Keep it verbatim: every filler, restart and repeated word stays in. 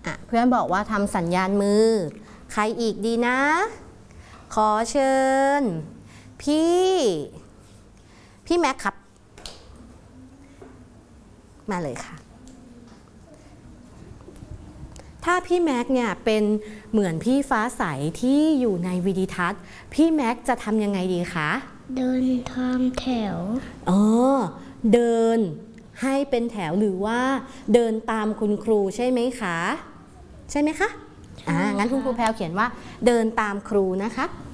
อ่ะเพื่อนบอกว่าทำสัญญาณมือใครอีกดีนะขอเชิญพี่พี่แม็กครับมาเลยค่ะถ้าพี่แม็กเนี่ยเป็นเหมือนพี่ฟ้าใสที่อยู่ในวิดีทัศน์พี่แม็กจะทำยังไงดีคะเดินทางแถวอ๋อเดินให้เป็นแถวหรือว่าเดินตามคุณครูใช่ไหมคะใช่ไหมคะอ่างั้นคุณครูแพรวเขียนว่าเดินตามครูนะคะ